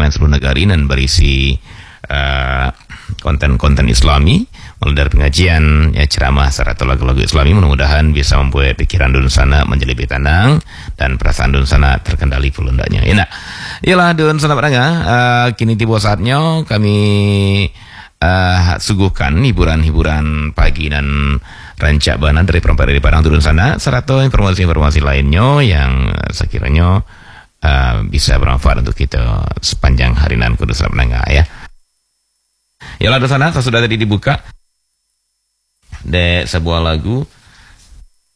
Quran seluruh negara dan berisi konten-konten Islami, mulai dari pengajian, ya, ceramah serta lagu-lagu Islami. Mudah-mudahan bisa membuat pikiran dun sana menjadi lebih tenang dan perasaan dun sana terkendali pulundanya. Ya, nah, ialah dun sana pendengar, kini tiba saatnya kami suguhkan hiburan-hiburan pagi dan rancak bana dari perempuan dari Padang turun sana, serta informasi-informasi lainnya yang sekiranya bisa bermanfaat untuk kita sepanjang hari nan kudu sana pendengar, ya. Yalah di sana sudah tadi dibuka de sebuah lagu